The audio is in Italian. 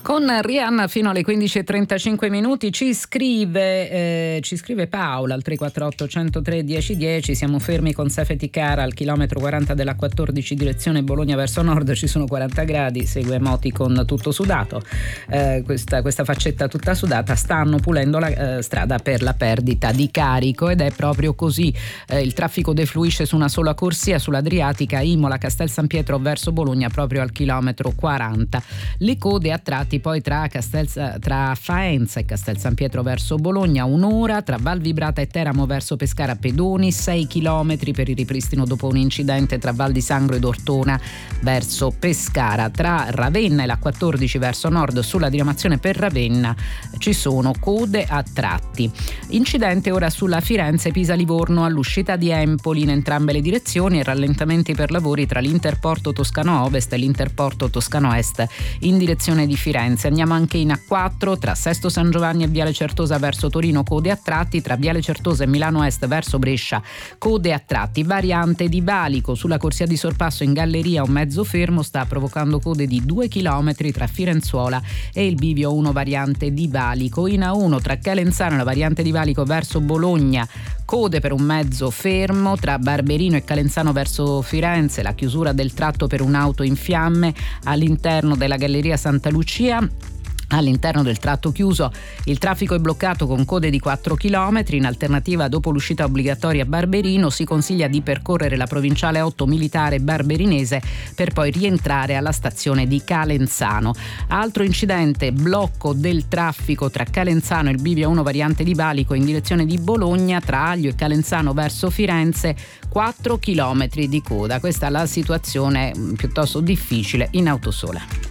Con Rihanna fino alle 15:35 minuti. Ci scrive Paola al 348 103 1010. Siamo fermi con Safety Car al chilometro 40 della 14 direzione Bologna verso nord, ci sono 40 gradi, segue emoticon tutto sudato, questa faccetta tutta sudata. Stanno pulendo la strada per la perdita di carico ed è proprio così. Il traffico defluisce su una sola corsia sull'Adriatica Imola Castel San Pietro verso Bologna proprio al chilometro 40. Le code a tratti poi tra Faenza e Castel San Pietro verso Bologna, un'ora, tra Val Vibrata e Teramo verso Pescara Pedoni, 6 chilometri per il ripristino dopo un incidente tra Val di Sangro ed Ortona verso Pescara. Tra Ravenna e la 14 verso nord sulla diramazione per Ravenna ci sono code a tratti. Incidente ora sulla Firenze-Pisa-Livorno all'uscita di Empoli in entrambe le direzioni e rallentamenti per lavori tra l'Interporto Toscano Ovest e l'Interporto Toscano Est in direzione di Firenze. Andiamo anche in A4 tra Sesto San Giovanni e Viale Certosa verso Torino, code a tratti, tra Viale Certosa e Milano Est verso Brescia, code a tratti. Variante di Valico sulla corsia di sorpasso in galleria un mezzo fermo sta provocando code di 2 chilometri tra Firenzuola e il bivio 1 variante di Valico. In A1 tra Calenzano e la variante di Valico verso Bologna, code per un mezzo fermo tra Barberino e Calenzano verso Firenze, la chiusura del tratto per un'auto in fiamme all'interno della galleria Santa Lucia. All'interno del tratto chiuso il traffico è bloccato con code di 4 km. In alternativa, dopo l'uscita obbligatoria a Barberino, si consiglia di percorrere la provinciale 8 militare barberinese per poi rientrare alla stazione di Calenzano. Altro incidente, blocco del traffico tra Calenzano e il bivio 1 variante di Valico in direzione di Bologna, tra Aglio e Calenzano verso Firenze, 4 km di coda. Questa è la situazione piuttosto difficile in Autosole.